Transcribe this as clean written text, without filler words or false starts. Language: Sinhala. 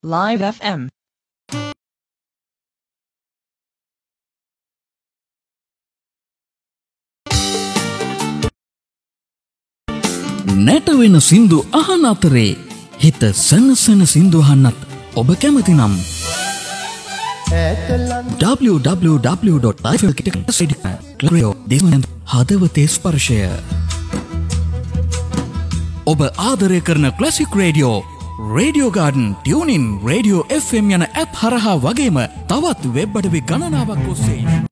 Live FM. නැටවෙන සින්දු අහන අතරේ හිත සනසන සින්දු අහන්නත් ඔබ කැමති නම් www.lifekitak.com හදවතේ ස්පර්ශය ඔබ ආදරය කරන classic radio radio garden tuning radio FM යන ඇප් හරහා වගේම තවත් වෙබ් අඩවි ගණනාවක් ඔස්සේ